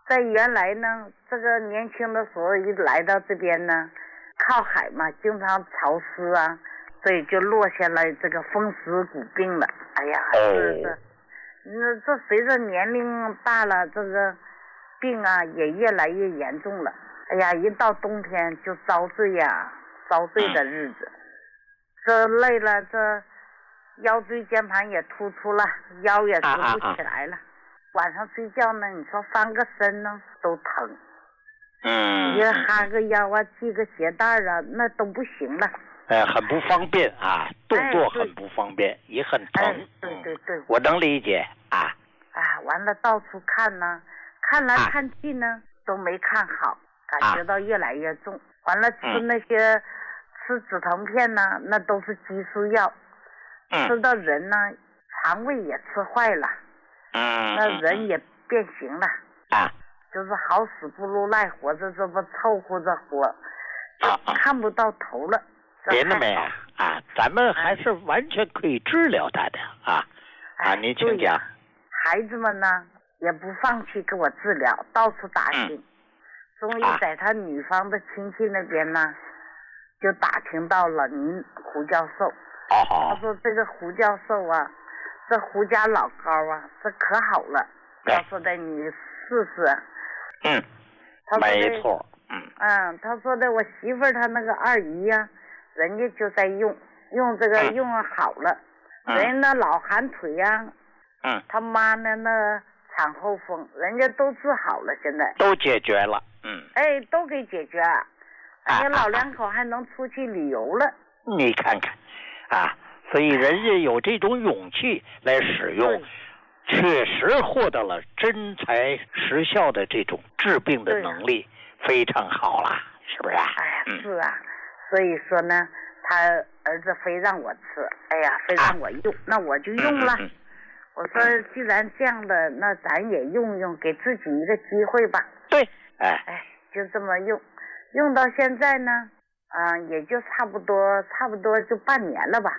在原来呢，这个年轻的时候一来到这边呢，靠海嘛，经常潮湿啊，所以就落下来这个风湿骨病了。哎呀，这随着年龄大了，这个病啊也越来越严重了。哎呀，一到冬天就遭罪呀，遭罪的日子。这累了，这腰椎间盘也突出了，腰也直不起来了。晚上睡觉呢，你说翻个身呢都疼。你哈个腰啊，系个鞋带啊，那都不行了。 很不方便啊，动作很不方便，也很疼。 对， 我能理解啊。 完了到处看呢，看来看去呢都没看好，感觉到越来越重。完了吃那些吃止疼片呢，那都是激素药，吃到人呢肠胃也吃坏了。那人也变形了就是好死不如赖活着，这不凑合着活，看不到头了。 别的没咱们还是完全可以治疗他的您请讲。 孩子们呢也不放弃给我治疗，到处打听，终于在他女方的亲戚那边呢，就打听到了您胡教授。他说这个胡教授啊，这胡家老高啊，这可好了，他说的你试试。 没错。 他说的我媳妇儿她那个二姨呀，人家就在用这个用好了，人家那老寒腿呀，他妈呢那产后风，人家都治好了，现在都解决了。 都给解决了，人家老两口还能出去旅游了。 你看看所以人家有这种勇气来使用，确实获得了真材实效的这种治病的能力，非常好啦，是不是是所以说呢，他儿子非让我吃，非让我用，那我就用了。我说既然这样的，那咱也用，给自己一个机会吧。 对， 就这么用到现在呢，也就差不多就半年了吧。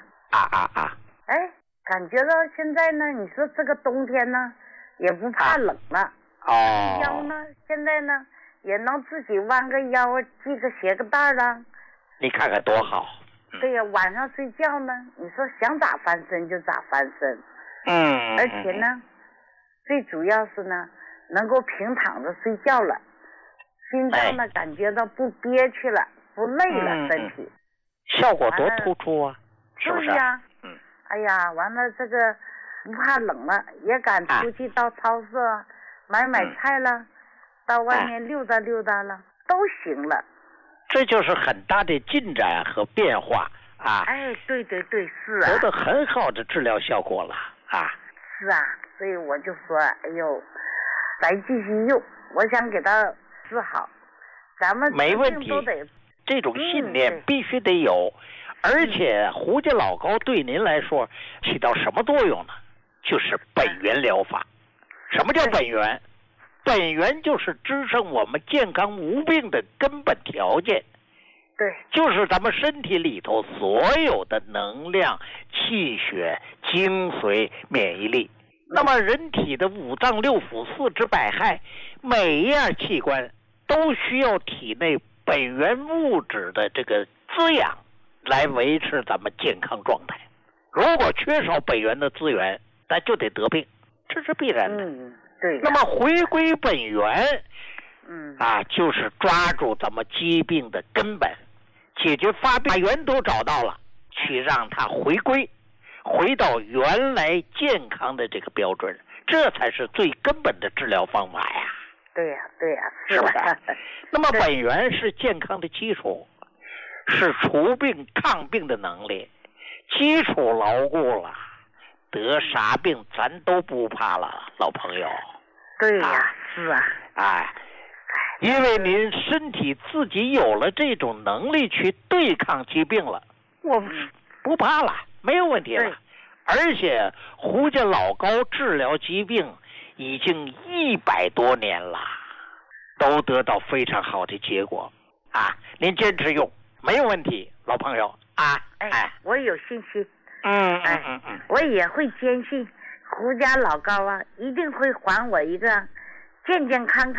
感觉到现在呢，你说这个冬天呢，也不怕冷了。腰呢，现在呢也能自己弯个腰，系个鞋个带了。 你看看多好。 对呀，晚上睡觉呢，你说想咋翻身就咋翻身。而且呢，最主要是呢，能够平躺着睡觉了，心脏呢感觉到不憋屈了，不累了，身体效果多突出啊，是不是？ 对呀。完了这个不怕冷了，也敢出去到超市买菜了，到外面溜达溜达了，都行了。 这就是很大的进展和变化对，是得到很好的治疗效果了是所以我就说咱继续用，我想给他治好，咱们没问题，这种信念必须得有。而且胡家老高对您来说起到什么作用呢？就是本源疗法。什么叫本源？本源就是支撑我们健康无病的根本条件。就是咱们身体里头所有的能量、气血、精髓、免疫力。那么人体的五脏六腑、四肢百骸，每一样器官都需要体内本源物质的这个滋养来维持咱们健康状态。如果缺少本源的资源，那就得得病，这是必然的。那么回归本源，就是抓住咱们疾病的根本，解决发病，把源头找到了，去让它回到原来健康的这个标准，这才是最根本的治疗方法呀。 对呀， 是不是？那么本源是健康的基础，是除病抗病的能力，基础牢固了，得啥病咱都不怕了，老朋友。 对呀，是因为您身体自己有了这种能力去对抗疾病了，我不怕了，没有问题了。而且胡家老高治疗疾病已经100多年了，都得到非常好的结果您坚持用没有问题，老朋友我有信心。我也会坚信胡家老高一定会还我一个健健康康